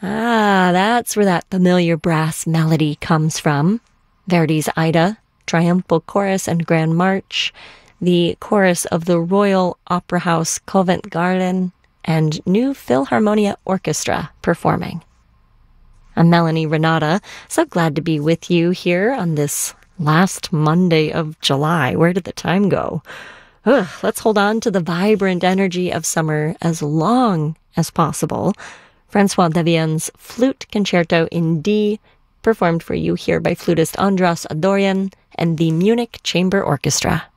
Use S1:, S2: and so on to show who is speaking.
S1: Ah, that's where that familiar brass melody comes from. Verdi's Aida, Triumphal Chorus and Grand March, the chorus of the Royal Opera House Covent Garden, and New Philharmonia Orchestra performing. I'm Melanie Renata, so glad to be with you here on this last Monday of July. Where did the time go? Let's hold on to the vibrant energy of summer as long as possible. Francois Devien's Flute Concerto in D, performed for you here by flutist Andras Adoryan and the Munich Chamber Orchestra.